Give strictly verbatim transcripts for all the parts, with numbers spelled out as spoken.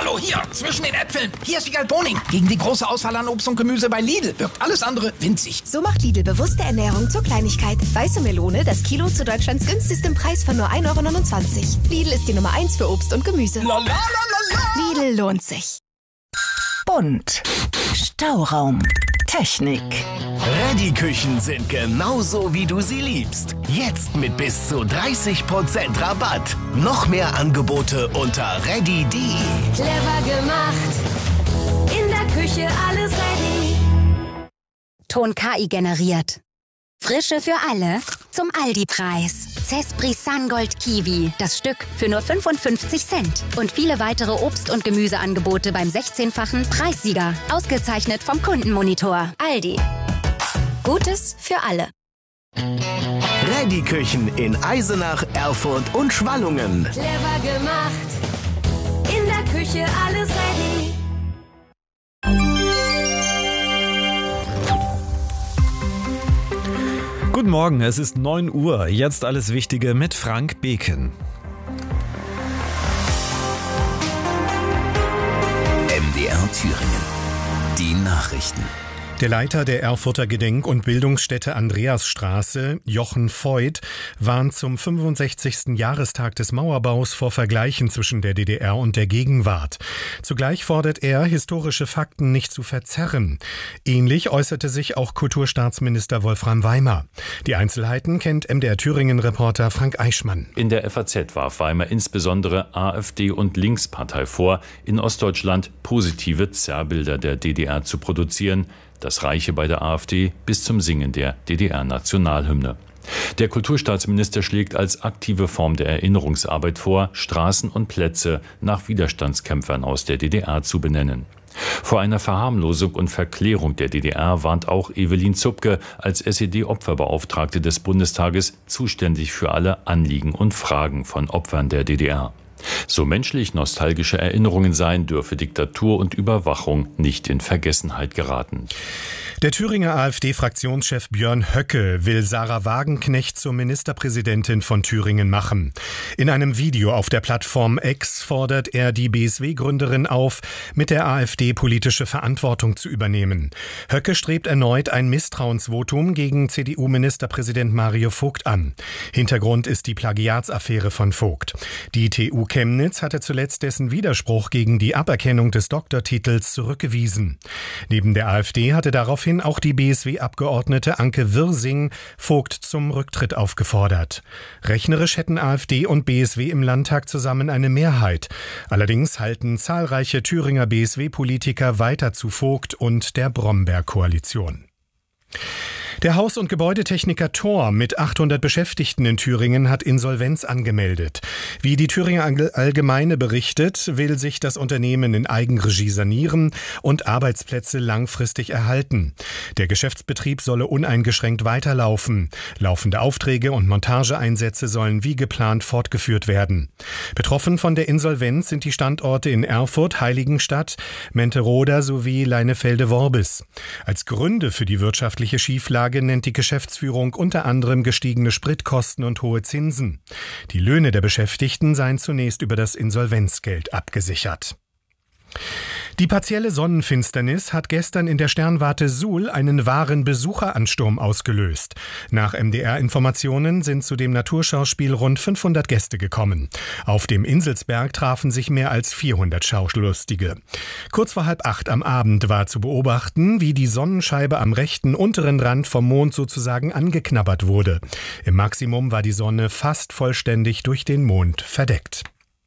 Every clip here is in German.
Hallo, hier, zwischen den Äpfeln. Hier ist Wiegald Boning. Gegen die große Auswahl an Obst und Gemüse bei Lidl wirkt alles andere winzig. So macht Lidl bewusste Ernährung zur Kleinigkeit. Weiße Melone, das Kilo zu Deutschlands günstigstem Preis von nur ein Euro neunundzwanzig. Lidl ist die Nummer eins für Obst und Gemüse. La, la, la, la, la. Lidl lohnt sich. Bunt. Stauraum. Technik. Reddy-Küchen sind genauso, wie du sie liebst. Jetzt mit bis zu dreißig Prozent Rabatt. Noch mehr Angebote unter reddy punkt de. Clever gemacht. In der Küche alles ready. Ton K I generiert. Frische für alle zum Aldi-Preis. Cespri Sungold Kiwi, das Stück für nur fünfundfünfzig Cent. Und viele weitere Obst- und Gemüseangebote beim sechzehnfachen Preissieger. Ausgezeichnet vom Kundenmonitor. Aldi. Gutes für alle. Reddy-Küchen in Eisenach, Erfurt und Schwallungen. Clever gemacht. In der Küche alles ready. Guten Morgen, es ist neun Uhr. Jetzt alles Wichtige mit Frank Beken. M D R Thüringen. Die Nachrichten. Der Leiter der Erfurter Gedenk- und Bildungsstätte Andreasstraße, Jochen Voigt, warnt zum fünfundsechzigsten Jahrestag des Mauerbaus vor Vergleichen zwischen der D D R und der Gegenwart. Zugleich fordert er, historische Fakten nicht zu verzerren. Ähnlich äußerte sich auch Kulturstaatsminister Wolfram Weimer. Die Einzelheiten kennt M D R Thüringen-Reporter Frank Eichmann. In der F A Z warf Weimer insbesondere AfD und Linkspartei vor, in Ostdeutschland positive Zerrbilder der D D R zu produzieren. Das reiche bei der AfD bis zum Singen der D D R-Nationalhymne. Der Kulturstaatsminister schlägt als aktive Form der Erinnerungsarbeit vor, Straßen und Plätze nach Widerstandskämpfern aus der D D R zu benennen. Vor einer Verharmlosung und Verklärung der D D R warnt auch Evelyn Zupke als S E D-Opferbeauftragte des Bundestages, zuständig für alle Anliegen und Fragen von Opfern der D D R. So menschlich nostalgische Erinnerungen seien, dürfe Diktatur und Überwachung nicht in Vergessenheit geraten. Der Thüringer AfD-Fraktionschef Björn Höcke will Sarah Wagenknecht zur Ministerpräsidentin von Thüringen machen. In einem Video auf der Plattform X fordert er die B S W-Gründerin auf, mit der AfD politische Verantwortung zu übernehmen. Höcke strebt erneut ein Misstrauensvotum gegen C D U-Ministerpräsident Mario Vogt an. Hintergrund ist die Plagiatsaffäre von Vogt. Die T U Chemnitz hatte zuletzt dessen Widerspruch gegen die Aberkennung des Doktortitels zurückgewiesen. Neben der AfD hatte daraufhin auch die B S W-Abgeordnete Anke Wirsing Vogt zum Rücktritt aufgefordert. Rechnerisch hätten AfD und B S W im Landtag zusammen eine Mehrheit. Allerdings halten zahlreiche Thüringer B S W-Politiker weiter zu Vogt und der Bromberg-Koalition. Der Haus- und Gebäudetechniker Thor mit achthundert Beschäftigten in Thüringen hat Insolvenz angemeldet. Wie die Thüringer Allgemeine berichtet, will sich das Unternehmen in Eigenregie sanieren und Arbeitsplätze langfristig erhalten. Der Geschäftsbetrieb solle uneingeschränkt weiterlaufen. Laufende Aufträge und Montageeinsätze sollen wie geplant fortgeführt werden. Betroffen von der Insolvenz sind die Standorte in Erfurt, Heiligenstadt, Menteroda sowie Leinefelde-Worbis. Als Gründe für die wirtschaftliche Schieflage nennt die Geschäftsführung unter anderem gestiegene Spritkosten und hohe Zinsen. Die Löhne der Beschäftigten seien zunächst über das Insolvenzgeld abgesichert. Die partielle Sonnenfinsternis hat gestern in der Sternwarte Suhl einen wahren Besucheransturm ausgelöst. Nach M D R-Informationen sind zu dem Naturschauspiel rund fünfhundert Gäste gekommen. Auf dem Inselsberg trafen sich mehr als vierhundert Schaulustige. Kurz vor halb acht am Abend war zu beobachten, wie die Sonnenscheibe am rechten unteren Rand vom Mond sozusagen angeknabbert wurde. Im Maximum war die Sonne fast vollständig durch den Mond verdeckt.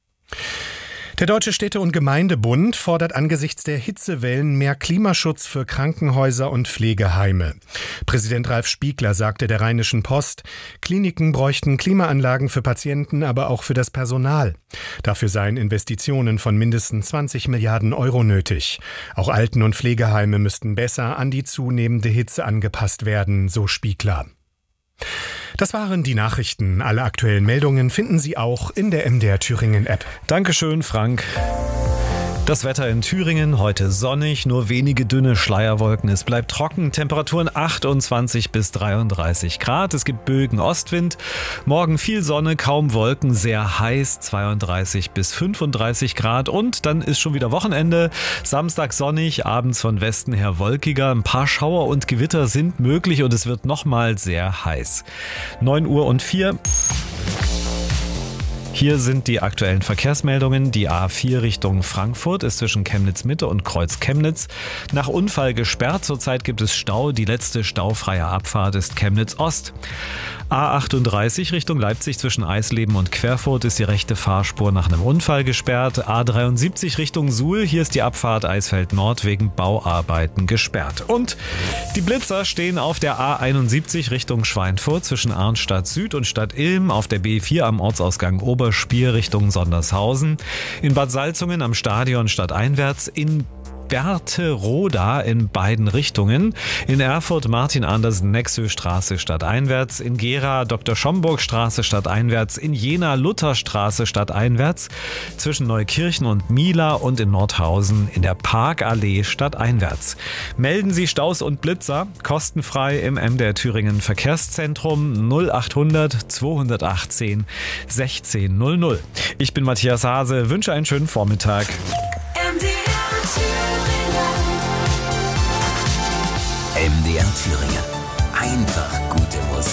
Der Deutsche Städte- und Gemeindebund fordert angesichts der Hitzewellen mehr Klimaschutz für Krankenhäuser und Pflegeheime. Präsident Ralf Spiegler sagte der Rheinischen Post, Kliniken bräuchten Klimaanlagen für Patienten, aber auch für das Personal. Dafür seien Investitionen von mindestens zwanzig Milliarden Euro nötig. Auch Alten- und Pflegeheime müssten besser an die zunehmende Hitze angepasst werden, so Spiegler. Das waren die Nachrichten. Alle aktuellen Meldungen finden Sie auch in der M D R Thüringen App. Dankeschön, Frank. Das Wetter in Thüringen heute sonnig, nur wenige dünne Schleierwolken. Es bleibt trocken, Temperaturen achtundzwanzig bis dreiunddreißig Grad. Es gibt Bögen Ostwind. Morgen viel Sonne, kaum Wolken, sehr heiß, zweiunddreißig bis fünfunddreißig Grad. Und dann ist schon wieder Wochenende. Samstag sonnig, abends von Westen her wolkiger. Ein paar Schauer und Gewitter sind möglich und es wird nochmal sehr heiß. neun Uhr und vier. Hier sind die aktuellen Verkehrsmeldungen. Die A vier Richtung Frankfurt ist zwischen Chemnitz Mitte und Kreuz Chemnitz nach Unfall gesperrt. Zurzeit gibt es Stau. Die letzte staufreie Abfahrt ist Chemnitz Ost. A achtunddreißig Richtung Leipzig zwischen Eisleben und Querfurt ist die rechte Fahrspur nach einem Unfall gesperrt. A dreiundsiebzig Richtung Suhl, hier ist die Abfahrt Eisfeld Nord wegen Bauarbeiten gesperrt. Und die Blitzer stehen auf der A einundsiebzig Richtung Schweinfurt zwischen Arnstadt Süd und Stadt Ilm, auf der B vier am Ortsausgang Oberspier Richtung Sondershausen, in Bad Salzungen am Stadion stadteinwärts, in Berthe-Roda in beiden Richtungen, in Erfurt Martin-Andersen-Nexö-Straße stadteinwärts, in Gera Doktor-Schomburg-Straße stadteinwärts, in Jena Lutherstraße stadteinwärts, zwischen Neukirchen und Mila und in Nordhausen in der Parkallee stadteinwärts. Melden Sie Staus und Blitzer kostenfrei im M D R Thüringen Verkehrszentrum null achthundert zweihundertachtzehn sechzehn null null. Ich bin Matthias Hase, wünsche einen schönen Vormittag. M D R Thüringen. Einfach